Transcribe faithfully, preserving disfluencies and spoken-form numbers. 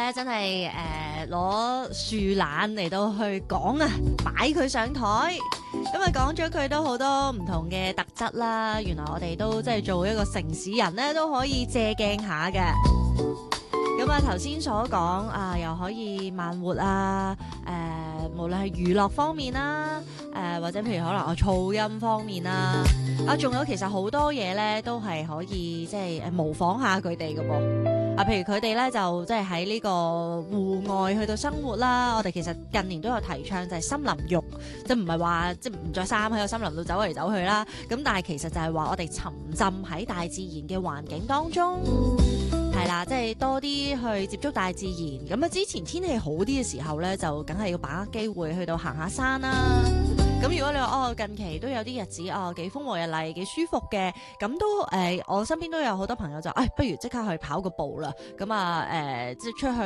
咧真係誒攞樹懶嚟到去講啊，擺佢上台，咁啊講咗佢都好多唔同嘅特質啦。原來我哋都即係做一個城市人咧，都可以借鏡下嘅。咁啊頭先所講啊，又可以慢活啊，誒、呃、無論係娛樂方面啦，誒、呃、或者譬如可能我噪音方面啦，啊仲有其實好多嘢咧都係可以即係誒模仿下佢哋嘅噃。啊，譬如佢哋咧就即係喺呢個戶外去到生活啦，我哋其實近年都有提倡就係森林浴，即係唔係話即係唔着衫喺個森林度走嚟走去啦。咁但係其實就係話我哋沉浸喺大自然嘅環境當中，係啦，即係多啲去接觸大自然。咁啊，之前天氣好啲嘅時候咧，就梗係要把握機會去到行下山啦。咁如果你話哦近期都有啲日子哦幾風和日麗幾舒服嘅，咁都誒、呃、我身邊都有好多朋友就誒、哎、不如即刻去跑個步啦，咁啊誒即係出去。